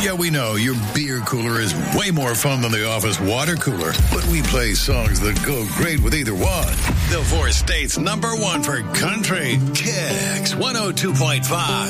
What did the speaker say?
Yeah, we know your beer cooler is way more fun than the office water cooler, but we play songs that go great with either one. The four states #1 for country, Kicks 102.5.